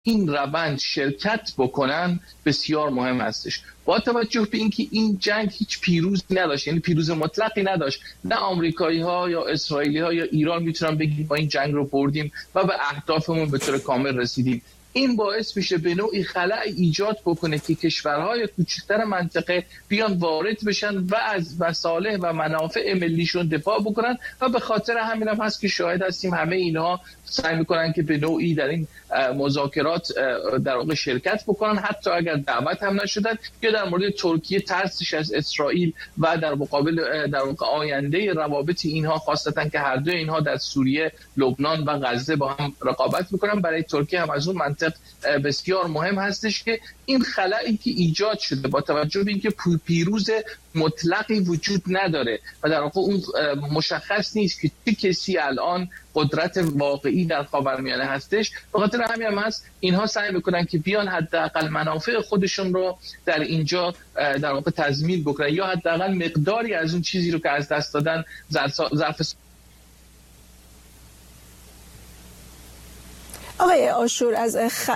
این روند شرکت بکنن بسیار مهم هستش. با توجه به اینکه این جنگ هیچ پیروزی نداشت، یعنی پیروز مطلقی نداشت، نه آمریکایی ها یا اسرائیلی ها یا ایران میتونن بگیم ما این جنگ رو بردیم و به اهدافمون به طور کامل رسیدیم. این باعث میشه به نوعی خلأ ایجاد بکنه که کشورهای کوچکتر منطقه بیان وارد بشن و از مصالح و منافع ملیشون دفاع بکنن و به خاطر همین هم هست که شاهد هستیم همه اینها سعی میکنن که به نوعی در این مذاکرات در واقع شرکت بکنن، حتی اگر دعوت هم نشدن. یا در مورد ترکیه ترسش از اسرائیل و در مقابل در واقع آینده روابط اینها، خاصتا که هر دو اینها در سوریه، لبنان و غزه با هم رقابت میکنن، برای ترکیه هم از اون منطق بسیار مهم هستش که این خلایی که ایجاد شده با توجه به اینکه پیروز مطلقی وجود نداره و در واقع اون مشخص نیست که چه کسی الان قدرت واقعی در خاورمیانه هستش، به خاطر همین هم هست اینها سعی میکنن که بیان حداقل منافع خودشون رو در اینجا در واقع تضمین بکنن یا حداقل مقداری از اون چیزی رو که از دست دادن ظرف آقای عاشور از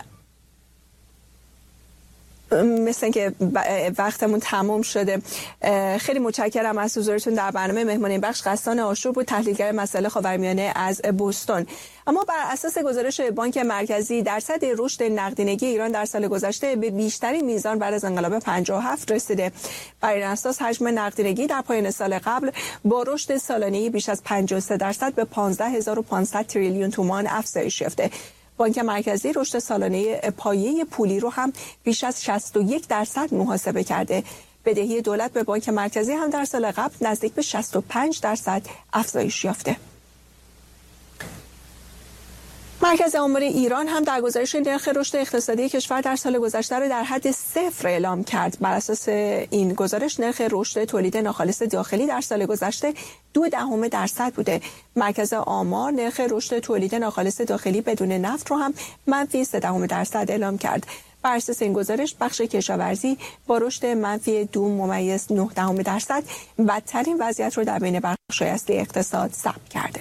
مثل که وقتمون تمام شده. خیلی متشکرم از حضورتون در برنامه. مهمان این بخش غسان عاشور بود، تحلیلگر مسائل خاورمیانه از بوستون. اما بر اساس گزارش بانک مرکزی درصد رشد نقدینگی ایران در سال گذشته به بیشترین میزان بعد از انقلاب 57 رسیده. بر این اساس حجم نقدینگی در پایان سال قبل با رشد سالانه‌ای بیش از 53% به 15500 تریلیون تومان افزایش یافته. بانک مرکزی رشد سالانه پایه پولی رو هم بیش از 61% محاسبه کرده. بدهی دولت به بانک مرکزی هم در سال قبل نزدیک به 65% افزایش یافته. مرکز آمار ایران هم در گزارش نرخ رشد اقتصادی کشور در سال گذشته را در حد 0 اعلام کرد. بر اساس این گزارش نرخ رشد تولید ناخالص داخلی در سال گذشته 0.2% بوده. مرکز آمار نرخ رشد تولید ناخالص داخلی بدون نفت رو هم -0.3% اعلام کرد. بر اساس این گزارش بخش کشاورزی با رشد -2.9% بدترین وضعیت رو در بین بخش‌های اصلی اقتصاد ثبت کرده.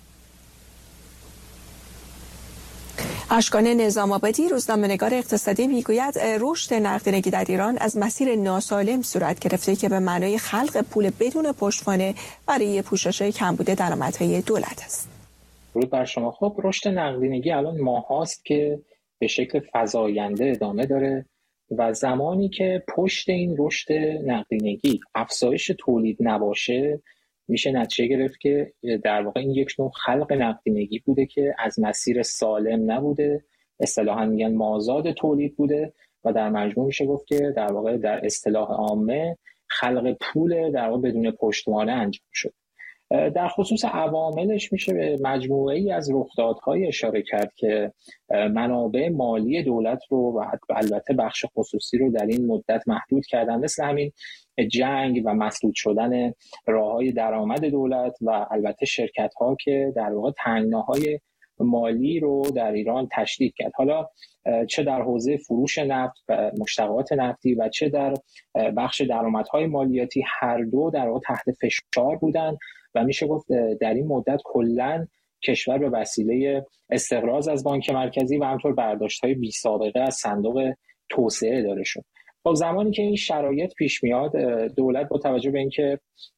اشکان نظام‌آبادی، روزنامه‌نگار اقتصادی، میگوید رشد نقدینگی در ایران از مسیر ناسالم صورت گرفته که به معنای خلق پول بدون پشتوانه برای پوشش کمبود درآمدهای دولت است. درود بر شما. خب رشد نقدینگی الان ماهاست که به شکل فزاینده ادامه داره و زمانی که پشت این رشد نقدینگی افزایش تولید نباشه، میشه نتیجه گرفت که در واقع این یک نوع خلق نقدینگی بوده که از مسیر سالم نبوده، اصطلاحاً میگن مازاد تولید بوده و در مجموع میشه گفت که در واقع در اصطلاح عامه خلق پول در واقع بدون پشتوانه انجام شد. در خصوص عواملش میشه به مجموعه‌ای از رخدادهای اشاره کرد که منابع مالی دولت رو و البته بخش خصوصی رو در این مدت محدود کردن، مثل همین جنگ و مسدود شدن راه‌های درآمد دولت و البته شرکت‌ها که در واقع تنگناهای مالی رو در ایران تشدید کرد، حالا چه در حوزه فروش نفت و مشتقات نفتی و چه در بخش درآمدهای مالیاتی، هر دو در واقع تحت فشار بودن و میشه گفت در این مدت کلاً کشور به وسیله استقراض از بانک مرکزی و همطور برداشت‌های بی‌سابقه از صندوق توسعه داره شد. خب زمانی که این شرایط پیش میاد، دولت با توجه به اینکه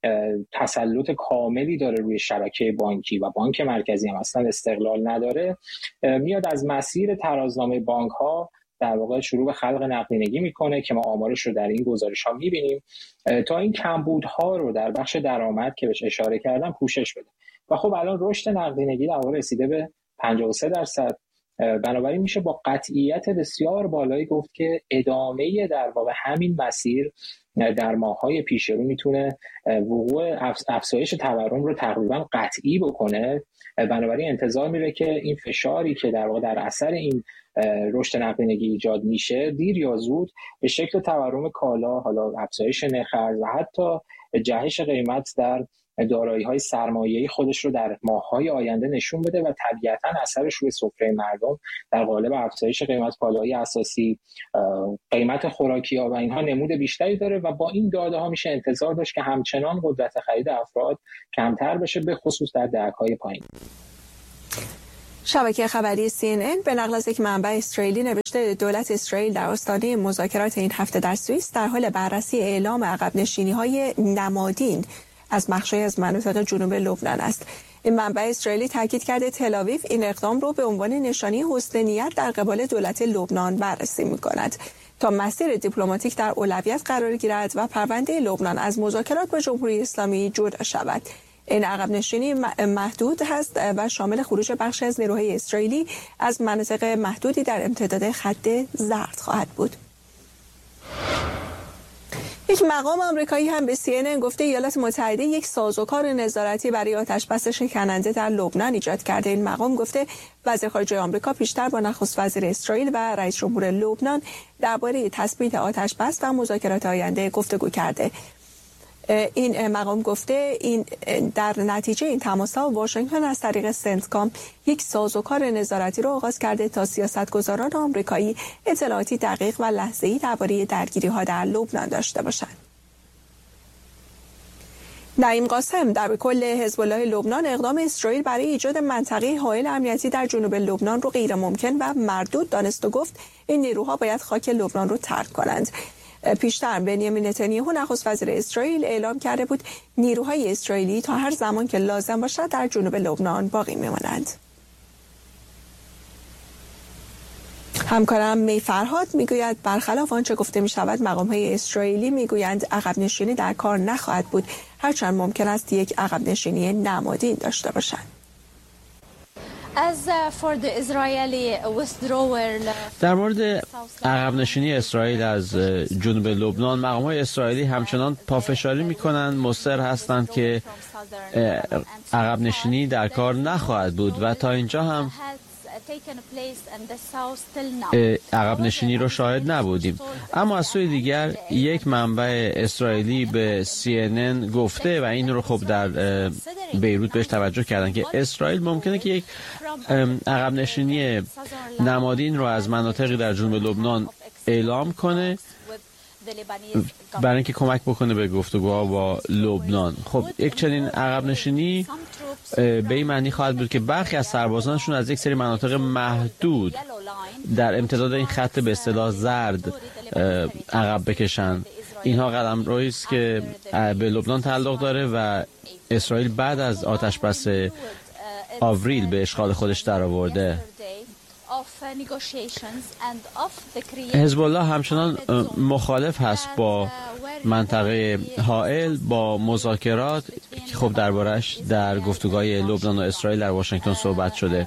تسلط کاملی داره روی شبکه بانکی و بانک مرکزی هم اصلا استقلال نداره، میاد از مسیر ترازنامه بانک‌ها در واقع شروع به خلق نقدینگی میکنه که ما آمارش رو در این گزارش‌ها میبینیم تا این کمبودها رو در بخش درآمد که بهش اشاره کردم پوشش بده. و خب الان رشد نقدینگی در واقع رسیده به 53%. بنابراین میشه با قطعیت بسیار بالایی گفت که ادامه در واقع همین مسیر در ماه‌های پیش رو میتونه وقوع افزایش تورم رو تقریبا قطعی بکنه. بنابراین انتظار میره که این فشاری که در واقع در اثر این رشد نقدینگی ایجاد میشه دیر یا زود به شکل تورم کالا، حالا افزایش نرخ ارز و حتی جهش قیمت در دارایی‌های سرمایه‌ای خودش رو در ماه‌های آینده نشون بده و طبیعتاً اثرش روی سفره مردم در قالب افزایش قیمت کالاهای اساسی، قیمت خوراکی‌ها و اینها نمود بیشتری داره و با این داده‌ها میشه انتظار داشت که همچنان قدرت خرید افراد کمتر بشه، به خصوص در دهک‌های پایین. شبکه خبری CNN به نقل از یک منبع اسرائیلی نوشته دولت اسرائیل در آستانه مذاکرات این هفته در سوئیس در حال بررسی اعلام عقب نشینی‌های نمادین از بخش‌هایی از مناطق جنوب لبنان است. این منبع اسرائیلی تاکید کرده تل‌آویو این اقدام رو به عنوان نشانه حسن نیت در قبال دولت لبنان بررسی می‌کند تا مسیر دیپلماتیک در اولویت قرار گیرد و پرونده لبنان از مذاکرات با جمهوری اسلامی جدا شود. این عقب نشینی محدود هست و شامل خروج بخش از نیروهای اسرائیلی از مناطق محدودی در امتداد خط زرد خواهد بود. یک مقام آمریکایی هم به CNN گفته ایالات متحده یک سازوکار نظارتی برای آتشبس شکننده در لبنان ایجاد کرده. این مقام گفته وزیر خارجه آمریکا پیشتر با نخست وزیر اسرائیل و رئیس جمهور لبنان درباره تثبیت آتشبس و مذاکرات آینده گفتگو کرده. این مقام گفته این در نتیجه این تماس‌ها واشنگتن از طریق سنتکام یک سازوکار نظارتی را آغاز کرده تا سیاستگزاران آمریکایی اطلاعاتی دقیق و لحظه‌ای درباره درگیری‌ها در لبنان داشته باشند. نعیم قاسم در کل حزب الله لبنان اقدام اسرائیل برای ایجاد منطقه حائل امنیتی در جنوب لبنان رو غیر ممکن و مردود دانست و گفت این نیروها باید خاک لبنان رو ترک کنند. پیشتر بنیامین نتانیاهو نخست وزیر اسرائیل اعلام کرده بود نیروهای اسرائیلی تا هر زمان که لازم باشد در جنوب لبنان باقی میمانند. همکارم می فرهاد میگوید برخلاف آنچه گفته می شود مقام‌های اسرائیلی میگویند عقب نشینی در کار نخواهد بود، هرچند ممکن است یک عقب نشینی نمادین داشته باشند. در مورد عقب نشینی اسرائیل از جنوب لبنان، مقام‌های اسرائیلی همچنان پافشاری می‌کنند، مصر هستند که عقب نشینی در کار نخواهد بود و تا اینجا هم عقب نشینی رو شاهد نبودیم. اما از سوی دیگر یک منبع اسرائیلی به CNN گفته و این رو خب در بیروت بهش توجه کردن که اسرائیل ممکنه که یک عقب نشینی نمادین رو از مناطقی در جنوب لبنان اعلام کنه برای اینکه کمک بکنه به گفتگوها با لبنان. خب یک چنین عقب نشینی به این معنی خواهد بود که برخی از سربازانشون از یک سری مناطق محدود در امتداد این خط به اصطلاح زرد عقب بکشن. اینها قدم‌رویی است که به لبنان تعلق داره و اسرائیل بعد از آتشبس آوریل به اشغال خودش درآورده. حزب الله همچنان مخالف هست با منطقه حائل، با مذاکرات که خب دربارش در گفتگوهای لبنان و اسرائیل در واشنگتن صحبت شده.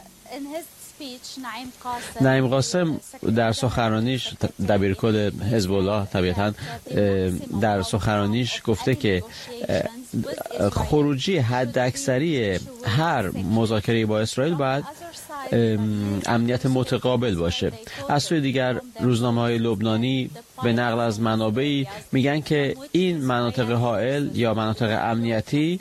نعیم قاسم در سخنرانیش، دبیرکل حزب الله طبیعتاً در سخنرانیش گفته که خروجی حداکثری هر مذاکره با اسرائیل باید امنیت متقابل باشه. از سوی دیگر روزنامه‌های لبنانی به نقل از منابعی میگن که این مناطق حائل یا مناطق امنیتی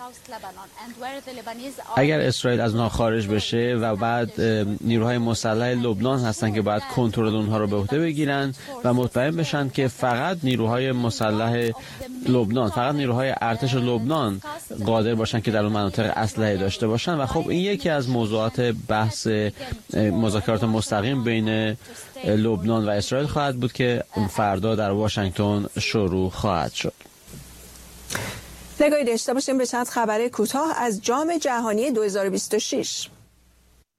اگر اسرائیل از اونها خارج بشه و بعد نیروهای مسلح لبنان هستن که باید کنترل اونها رو به عهده بگیرن و مطمئن بشن که فقط نیروهای مسلح لبنان، فقط نیروهای ارتش لبنان قادر باشن که در اون مناطق اسلحه داشته باشن. و خب این یکی از موضوعات بحث مذاکرات مستقیم بین لبنان و اسرائیل خواهد بود که فردا در واشنگتن شروع خواهد شد. نگاهی داشته باشیم به چند خبر کوتاه از جام جهانی 2026.